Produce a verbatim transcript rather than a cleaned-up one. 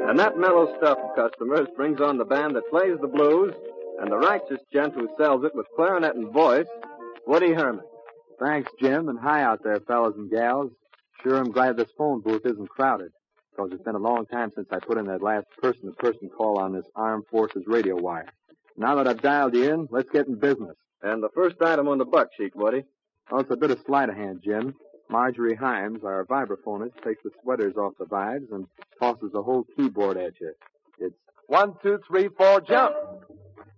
And that mellow stuff, customers, brings on the band that plays the blues and the righteous gent who sells it with clarinet and voice, Woody Herman. Thanks, Jim, and hi out there, fellas and gals. Sure am glad this phone booth isn't crowded, because it's been a long time since I put in that last person-to-person call on this Armed Forces radio wire. Now that I've dialed you in, let's get in business. And the first item on the buck sheet, Woody. Oh, it's a bit of sleight of hand, Jim. Marjorie Himes, our vibraphonist, takes the sweaters off the vibes and tosses the whole keyboard at you. It's one, two, three, four, jump.